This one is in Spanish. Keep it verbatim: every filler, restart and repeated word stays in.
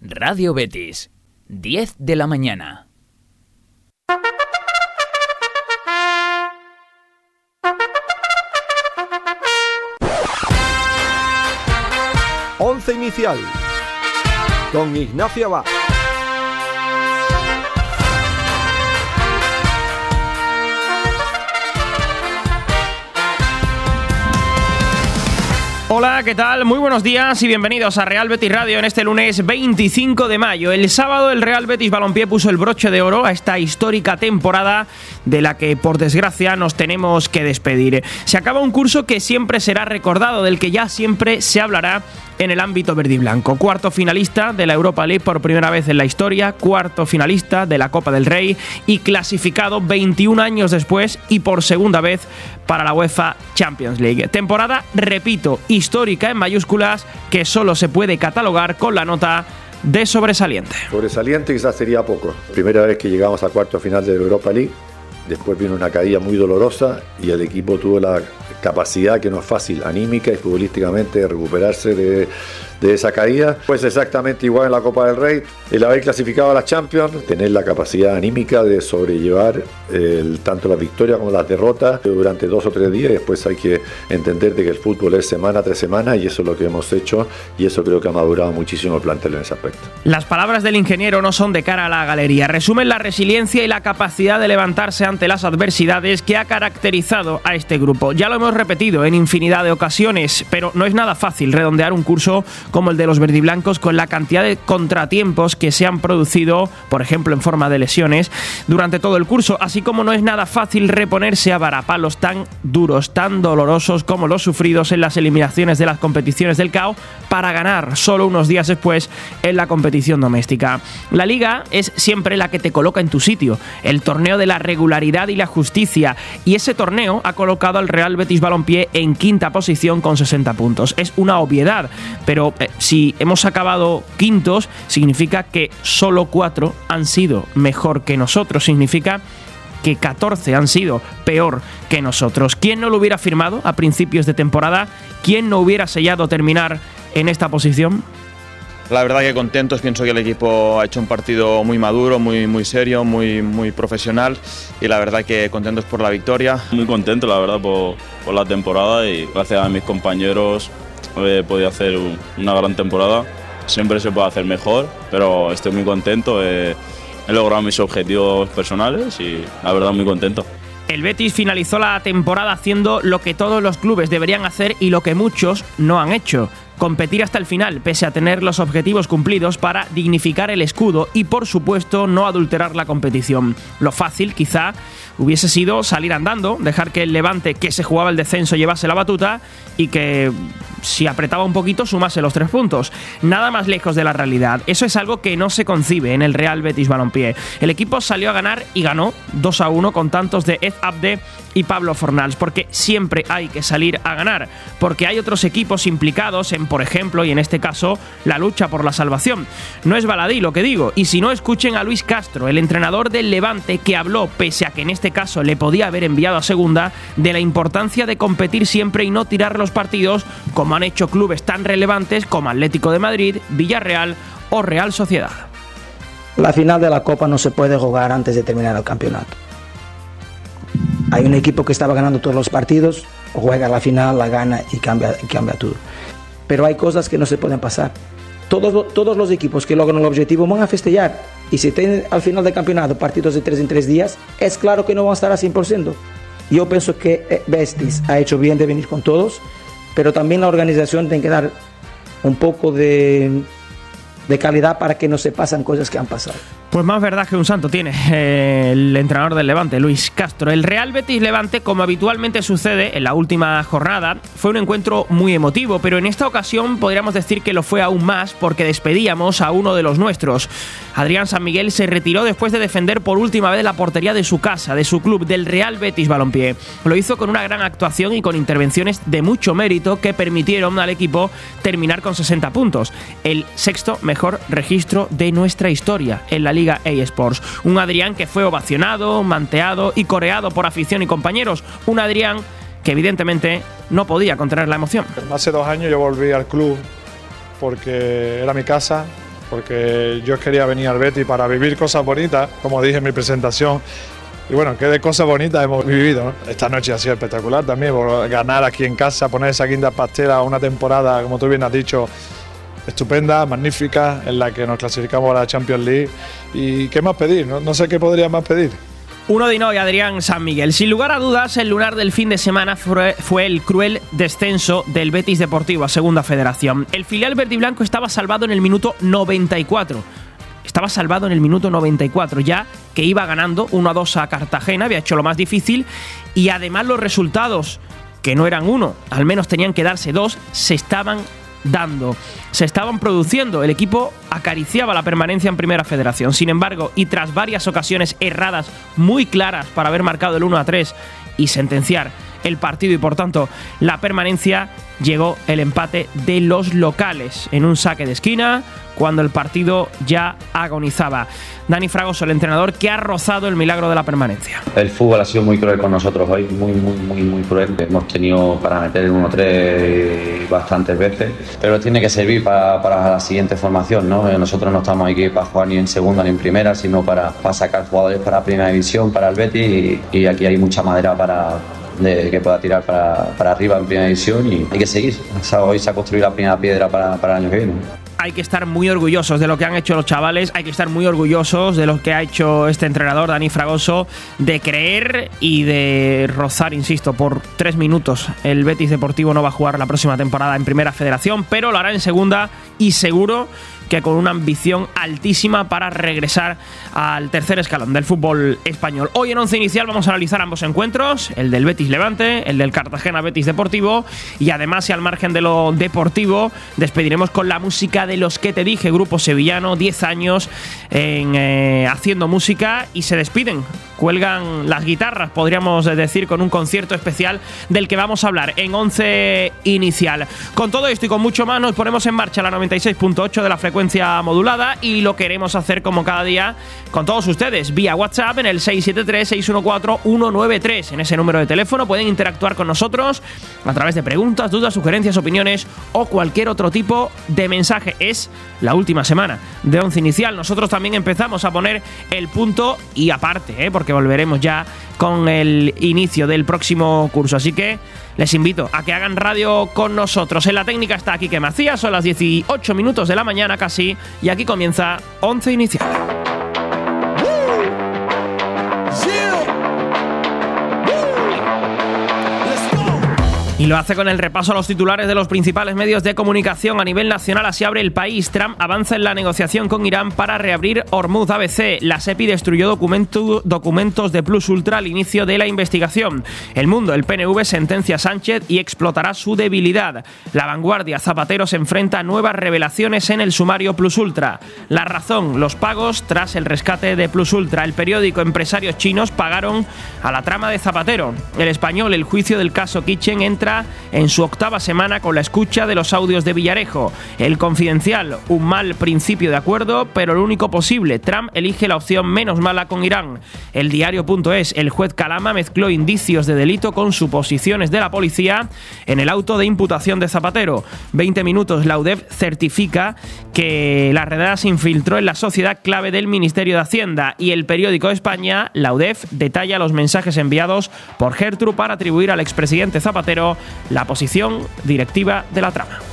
Radio Betis, diez de la mañana. Once inicial con Ignacio Abad. Hola, ¿qué tal? Muy buenos días y bienvenidos a Real Betis Radio en este lunes veinticinco de mayo. El sábado el Real Betis Balompié puso el broche de oro a esta histórica temporada de la que, por desgracia, nos tenemos que despedir. Se acaba un curso que siempre será recordado, del que ya siempre se hablará en el ámbito verde y blanco. Cuarto finalista de la Europa League por primera vez en la historia, cuarto finalista de la Copa del Rey y clasificado veintiún años después y por segunda vez para la UEFA Champions League. Temporada, repito, histórica en mayúsculas, que solo se puede catalogar con la nota de sobresaliente. Sobresaliente quizás sería poco. Primera vez que llegamos a cuarto final de la Europa League. Después vino una caída muy dolorosa y el equipo tuvo la capacidad, que no es fácil, anímica y futbolísticamente, de recuperarse de, de esa caída. Pues exactamente igual en la Copa del Rey. El haber clasificado a la Champions, tener la capacidad anímica de sobrellevar el, tanto las victorias como las derrotas durante dos o tres días. Y después hay que entender de que el fútbol es semana tras semana y eso es lo que hemos hecho y eso creo que ha madurado muchísimo el plantel en ese aspecto. Las palabras del ingeniero no son de cara a la galería. Resumen la resiliencia y la capacidad de levantarse ante las adversidades que ha caracterizado a este grupo. Ya lo hemos repetido en infinidad de ocasiones, pero no es nada fácil redondear un curso como el de los verdiblancos con la cantidad de contratiempos que se han producido, por ejemplo en forma de lesiones, durante todo el curso, así como no es nada fácil reponerse a varapalos tan duros, tan dolorosos como los sufridos en las eliminaciones de las competiciones del C A O para ganar solo unos días después en la competición doméstica. La Liga es siempre la que te coloca en tu sitio, el torneo de la regularidad y la justicia, y ese torneo ha colocado al Real Betis Balompié en quinta posición con sesenta puntos. Es una obviedad, pero eh, si hemos acabado quintos, significa que solo cuatro han sido mejor que nosotros, significa que catorce han sido peor que nosotros. ¿Quién no lo hubiera firmado a principios de temporada? ¿Quién no hubiera sellado terminar en esta posición? La verdad que contentos, pienso que el equipo ha hecho un partido muy maduro, muy, muy serio, muy, muy profesional y la verdad que contentos por la victoria. Muy contento la verdad por, por la temporada y gracias a mis compañeros he podido hacer un, una gran temporada. Siempre se puede hacer mejor, pero estoy muy contento, he, he logrado mis objetivos personales y la verdad muy contento. El Betis finalizó la temporada haciendo lo que todos los clubes deberían hacer y lo que muchos no han hecho: competir hasta el final, pese a tener los objetivos cumplidos, para dignificar el escudo y, por supuesto, no adulterar la competición. Lo fácil, quizá, hubiese sido salir andando, dejar que el Levante, que se jugaba el descenso, llevase la batuta y que, si apretaba un poquito, sumase los tres puntos. Nada más lejos de la realidad. Eso es algo que no se concibe en el Real Betis Balompié. El equipo salió a ganar y ganó dos a uno con tantos de Ed Abde y Pablo Fornals, porque siempre hay que salir a ganar, porque hay otros equipos implicados en, por ejemplo, y en este caso, la lucha por la salvación. No es baladí lo que digo, y si no, escuchen a Luis Castro, el entrenador del Levante, que habló, pese a que en este caso le podía haber enviado a segunda, de la importancia de competir siempre y no tirar los partidos, como han hecho clubes tan relevantes como Atlético de Madrid, Villarreal o Real Sociedad. La final de la Copa no se puede jugar antes de terminar el campeonato. Hay un equipo que estaba ganando todos los partidos, juega la final, la gana y cambia, y cambia todo. Pero hay cosas que no se pueden pasar. Todos, todos los equipos que logran el objetivo van a festejar. Y si tienen al final del campeonato partidos de tres en tres días, es claro que no van a estar al cien por ciento. Yo pienso que Betis ha hecho bien de venir con todos, pero también la organización tiene que dar un poco de, de calidad para que no se pasen cosas que han pasado. Pues más verdad que un santo tiene eh, el entrenador del Levante, Luis Castro. El Real Betis Levante, como habitualmente sucede en la última jornada, fue un encuentro muy emotivo, pero en esta ocasión podríamos decir que lo fue aún más porque despedíamos a uno de los nuestros. Adrián San Miguel se retiró después de defender por última vez la portería de su casa, de su club, del Real Betis Balompié. Lo hizo con una gran actuación y con intervenciones de mucho mérito que permitieron al equipo terminar con sesenta puntos, el sexto mejor registro de nuestra historia en la Liga Liga eSports. Un Adrián que fue ovacionado, manteado y coreado por afición y compañeros. Un Adrián que evidentemente no podía contener la emoción. Hace dos años yo volví al club porque era mi casa, porque yo quería venir al Betis para vivir cosas bonitas, como dije en mi presentación. Y bueno, qué de cosas bonitas hemos vivido, ¿no? Esta noche ha sido espectacular también, por ganar aquí en casa, poner esa quinta pastera, una temporada, como tú bien has dicho, estupenda, magnífica, en la que nos clasificamos a la Champions League. ¿Y qué más pedir? No, no sé qué podría más pedir. Uno de Hinoy, Adrián San Miguel. Sin lugar a dudas, el lunar del fin de semana fue, fue el cruel descenso del Betis Deportivo a Segunda Federación. El filial verdiblanco estaba salvado en el minuto noventa y cuatro. Estaba salvado en el minuto noventa y cuatro, ya que iba ganando uno a dos a Cartagena, había hecho lo más difícil, y además los resultados, que no eran uno, al menos tenían que darse dos, se estaban dando, se estaban produciendo. El equipo acariciaba la permanencia en Primera Federación. Sin embargo, y tras varias ocasiones erradas muy claras para haber marcado el uno a tres y sentenciar el partido y por tanto la permanencia, llegó el empate de los locales en un saque de esquina cuando el partido ya agonizaba. Dani Fragoso, el entrenador que ha rozado el milagro de la permanencia. El fútbol ha sido muy cruel con nosotros hoy, muy, muy, muy, muy cruel. Hemos tenido para meter el uno tres bastantes veces, pero tiene que servir para, para la siguiente formación, ¿no? Nosotros no estamos aquí para jugar ni en segunda ni en primera, sino para, para sacar jugadores para Primera División, para el Betis, y, y aquí hay mucha madera para de que pueda tirar para, para arriba en Primera División, y hay que seguir. O sea, hoy se ha construido la primera piedra para, para el año que viene. Hay que estar muy orgullosos de lo que han hecho los chavales, hay que estar muy orgullosos de lo que ha hecho este entrenador, Dani Fragoso, de creer y de rozar, insisto, por tres minutos. El Betis Deportivo no va a jugar la próxima temporada en Primera Federación, pero lo hará en Segunda, y seguro que con una ambición altísima para regresar al tercer escalón del fútbol español. Hoy en Once Inicial vamos a analizar ambos encuentros, el del Betis Levante, el del Cartagena Betis Deportivo, y además, y al margen de lo deportivo, despediremos con la música de Los que te dije, grupo sevillano, diez años en, eh, haciendo música, y se despiden, cuelgan las guitarras, podríamos decir, con un concierto especial del que vamos a hablar en Once Inicial. Con todo esto y con mucho más, nos ponemos en marcha la noventa y seis punto ocho de la frecuencia modulada, y lo queremos hacer como cada día con todos ustedes vía WhatsApp en el seis siete tres, seis uno cuatro, uno nueve tres. En ese número de teléfono pueden interactuar con nosotros a través de preguntas, dudas, sugerencias, opiniones o cualquier otro tipo de mensaje. Es la última semana de Once Inicial. Nosotros también empezamos a poner el punto y aparte, ¿eh? porque volveremos ya con el inicio del próximo curso. Así que les invito a que hagan radio con nosotros. En la técnica está Quique Macías, son las dieciocho minutos de la mañana casi, y aquí comienza Once Inicial. Y lo hace con el repaso a los titulares de los principales medios de comunicación a nivel nacional. Así abre El País. Trump avanza en la negociación con Irán para reabrir Hormuz. A B C. La SEPI destruyó documento, documentos de Plus Ultra al inicio de la investigación. El Mundo. El P N V sentencia a Sánchez y explotará su debilidad. La Vanguardia. Zapatero se enfrenta a nuevas revelaciones en el sumario Plus Ultra. La Razón. Los pagos tras el rescate de Plus Ultra. El periódico. Empresarios chinos pagaron a la trama de Zapatero. El Español. El juicio del caso Kitchen entra en su octava semana con la escucha de los audios de Villarejo. El Confidencial, un mal principio de acuerdo, pero el único posible. Trump elige la opción menos mala con Irán. El Diario.es, el juez Calama mezcló indicios de delito con suposiciones de la policía en el auto de imputación de Zapatero. veinte minutos, la U D E F certifica que la redada se infiltró en la sociedad clave del Ministerio de Hacienda. Y el periódico de España, la U D E F detalla los mensajes enviados por Gertrude para atribuir al expresidente Zapatero la posición directiva de la trama.